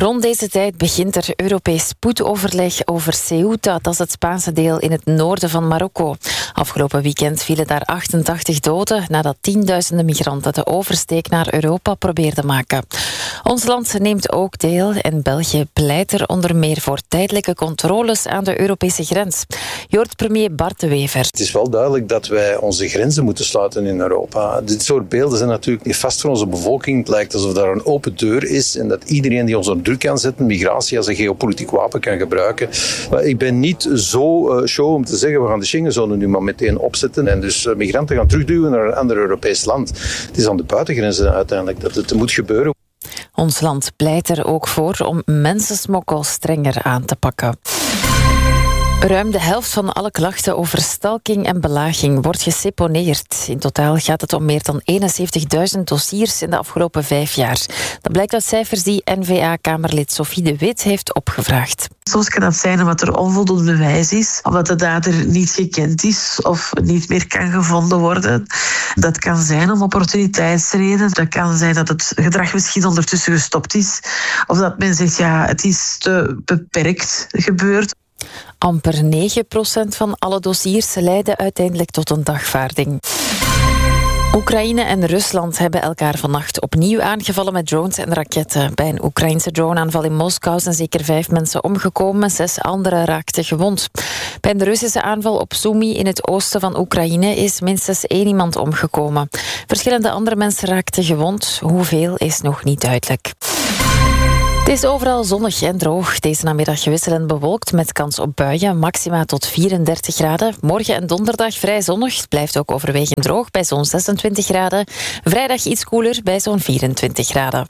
Rond deze tijd begint er Europees spoedoverleg over Ceuta. Dat is het Spaanse deel in het noorden van Marokko. Afgelopen weekend vielen daar 88 doden nadat tienduizenden migranten de oversteek naar Europa probeerden maken. Ons land neemt ook deel en België pleit er onder meer voor tijdelijke controles aan de Europese grens. Je hoort premier Bart de Wever. Het is wel duidelijk dat wij onze grenzen moeten sluiten in Europa. Dit soort beelden zijn natuurlijk niet vast voor onze bevolking. Het lijkt alsof daar een open deur is en dat iedereen die ons onder druk kan zetten, migratie als een geopolitiek wapen kan gebruiken. Maar ik ben niet zo show om te zeggen, we gaan de Schengenzone nu maar meteen opzetten en dus migranten gaan terugduwen naar een ander Europees land. Het is aan de buitengrenzen uiteindelijk dat het moet gebeuren. Ons land pleit er ook voor om mensensmokkel strenger aan te pakken. Ruim de helft van alle klachten over stalking en belaging wordt geseponeerd. In totaal gaat het om meer dan 71.000 dossiers in de afgelopen 5 jaar. Dat blijkt uit cijfers die N-VA-Kamerlid Sophie de Wit heeft opgevraagd. Soms kan dat zijn omdat er onvoldoende bewijs is, omdat de dader niet gekend is of niet meer kan gevonden worden. Dat kan zijn om opportuniteitsreden. Dat kan zijn dat het gedrag misschien ondertussen gestopt is. Of dat men zegt, ja, het is te beperkt gebeurd. Amper 9% van alle dossiers leiden uiteindelijk tot een dagvaarding. Oekraïne en Rusland hebben elkaar vannacht opnieuw aangevallen met drones en raketten. Bij een Oekraïnse droneaanval in Moskou zijn zeker 5 mensen omgekomen, 6 anderen raakten gewond. Bij een Russische aanval op Sumy in het oosten van Oekraïne is minstens 1 iemand omgekomen. Verschillende andere mensen raakten gewond. Hoeveel is nog niet duidelijk. Het is overal zonnig en droog. Deze namiddag wisselend bewolkt met kans op buien. Maxima tot 34 graden. Morgen en donderdag vrij zonnig. Het blijft ook overwegend droog bij zo'n 26 graden. Vrijdag iets koeler bij zo'n 24 graden.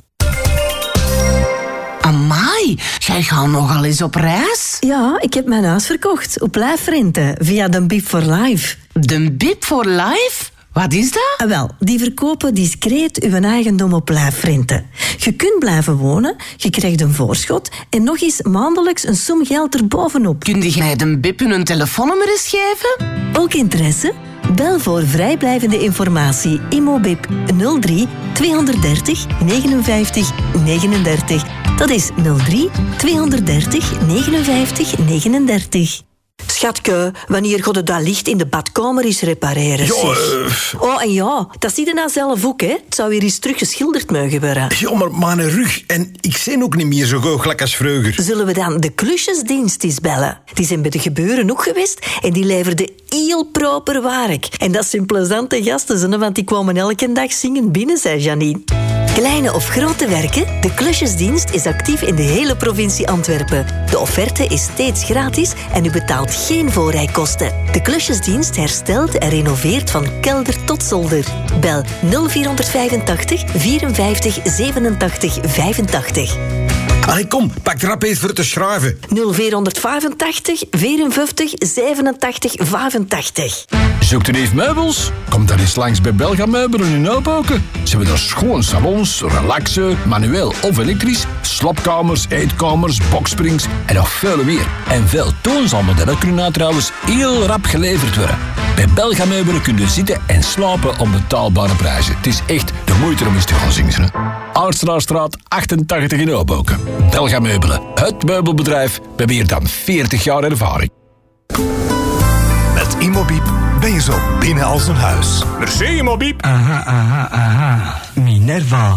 Amai, jij gaat nogal eens op reis? Ja, ik heb mijn huis verkocht op lijfrente via de Bip for Life. De Bip for Life? Wat is dat? Wel, die verkopen discreet uw eigendom op lijfrente. Je kunt blijven wonen, je krijgt een voorschot en nog eens maandelijks een som geld erbovenop. Kun je mij de Bip een telefoonnummer eens geven? Ook interesse? Bel voor vrijblijvende informatie Immobip 03 230 59 39. Dat is 03 230 59 39. Schatke, wanneer God het dat licht in de badkamer is repareren? Oh, en ja, dat zie je nou zelf ook, hè? Het zou weer eens terug geschilderd mogen worden. Ja, maar mijn rug en ik zie ook niet meer zo goochelijk als vroeger. Zullen we dan de klusjesdienst eens bellen? Die zijn bij de gebeuren ook geweest en die leverden heel proper werk. En dat zijn plezante gasten, want die kwamen elke dag zingen binnen, zei Janine. Kleine of grote werken? De klusjesdienst is actief in de hele provincie Antwerpen. De offerte is steeds gratis en u betaalt geen voorrijkosten. De klusjesdienst herstelt en renoveert van kelder tot zolder. Bel 0485 54 87 85. Allee, kom, pak rap eens voor te schrijven. 0485 54 87 85. Zoekt u even meubels? Kom dan eens langs bij Belga Meubelen in Hoboken. Ze hebben daar schoon salons, relaxen, manueel of elektrisch, slaapkamers, eetkamers, boksprings en nog veel meer. En veel toonzaalmodellen kunnen trouwens heel rap geleverd worden. Bij Belga Meubelen kun je zitten en slapen om betaalbare prijzen. Het is echt de moeite om eens te gaan zingen. Aardstraatstraat 88 in Hoboken. Belga Meubelen, het meubelbedrijf met meer dan 40 jaar ervaring. Met Immobip ben je zo binnen als een huis. Merci, Immobip. Aha. Minerva.